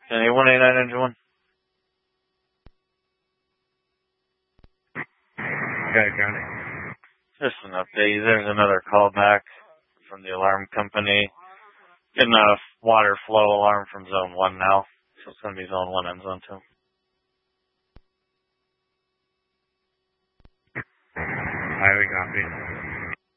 Any 189 engine 1? Okay, County. Just an update. There's another call back from the alarm company. Getting a water flow alarm from zone 1 now. So it's going to be zone 1 and zone 2. Highway copy.